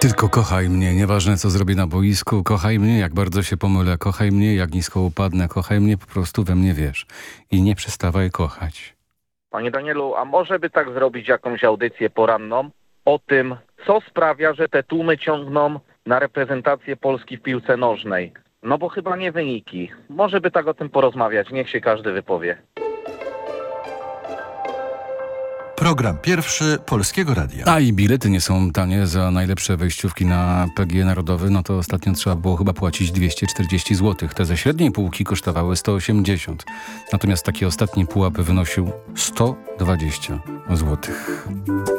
Tylko kochaj mnie, nieważne co zrobię na boisku, kochaj mnie, jak bardzo się pomylę, kochaj mnie, jak nisko upadnę, kochaj mnie, po prostu we mnie wierz i nie przestawaj kochać. Panie Danielu, a może by tak zrobić jakąś audycję poranną o tym, co sprawia, że te tłumy ciągną na reprezentację Polski w piłce nożnej? No bo chyba nie wyniki. Może by tak o tym porozmawiać, niech się każdy wypowie. Program pierwszy Polskiego Radia. A i bilety nie są tanie za najlepsze wejściówki na PGE Narodowy, no to ostatnio trzeba było chyba płacić 240 zł. Te ze średniej półki kosztowały 180. Natomiast taki ostatni pułap wynosił 120 zł.